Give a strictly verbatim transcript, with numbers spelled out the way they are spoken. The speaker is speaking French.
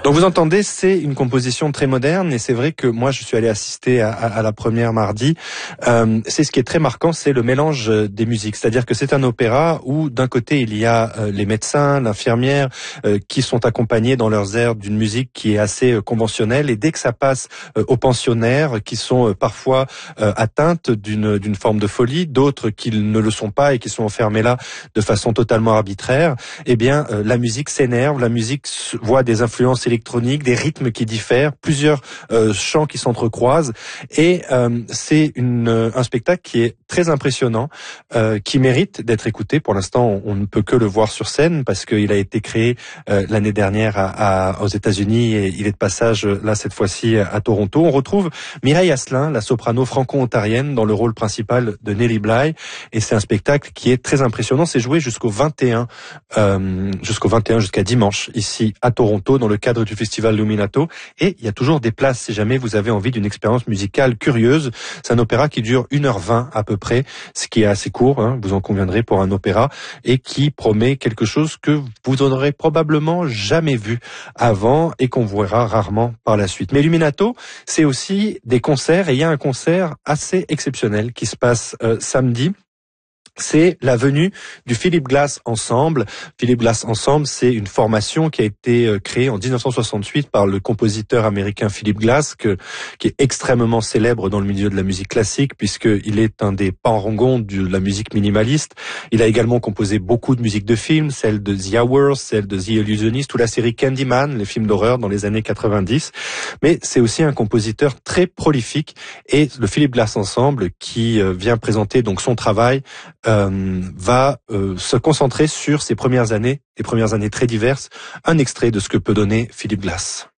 Donc vous entendez, c'est une composition très moderne et c'est vrai que moi je suis allé assister à, à, à la première mardi. Euh, c'est ce qui est très marquant, c'est le mélange des musiques. C'est-à-dire que c'est un opéra où d'un côté il y a euh, les médecins, l'infirmière euh, qui sont accompagnés dans leurs airs d'une musique qui est assez euh, conventionnelle et dès que ça passe euh, aux pensionnaires qui sont euh, parfois euh, atteintes d'une d'une forme de folie, d'autres qui ne le sont pas et qui sont enfermés là de façon totalement arbitraire, eh bien euh, la musique s'énerve, la musique voit des influences électroniques, des rythmes qui diffèrent, plusieurs euh, chants qui s'entrecroisent et euh, c'est une, un spectacle qui est très impressionnant, euh, qui mérite d'être écouté. Pour l'instant, on, on ne peut que le voir sur scène parce qu'il a été créé euh, l'année dernière à, à, aux États-Unis et il est de passage là cette fois-ci à Toronto. On retrouve Mireille Asselin, la soprano franco-ontarienne, dans le rôle principal de Nelly Bly et c'est un spectacle qui est très impressionnant. C'est joué jusqu'au vingt et un, euh, jusqu'au vingt et un, jusqu'à dimanche ici à Toronto dans le cadre du festival Luminato et il y a toujours des places si jamais vous avez envie d'une expérience musicale curieuse. C'est un opéra qui dure une heure vingt à peu près, ce qui est assez court, hein, vous en conviendrez pour un opéra, et qui promet quelque chose que vous n'aurez probablement jamais vu avant et qu'on verra rarement par la suite. Mais Luminato, c'est aussi des concerts et il y a un concert assez exceptionnel qui se passe euh, samedi. C'est la venue du Philip Glass Ensemble. Philip Glass Ensemble, c'est une formation qui a été créée en dix-neuf cent soixante-huit par le compositeur américain Philip Glass, que, qui est extrêmement célèbre dans le milieu de la musique classique, puisqu'il est un des parangons de la musique minimaliste. Il a également composé beaucoup de musique de films, celle de The Hours, celle de The Illusionist, ou la série Candyman, les films d'horreur dans les années quatre-vingt-dix. Mais c'est aussi un compositeur très prolifique, et le Philip Glass Ensemble, qui vient présenter donc son travail, Euh, va euh, se concentrer sur ses premières années, des premières années très diverses, un extrait de ce que peut donner Philip Glass.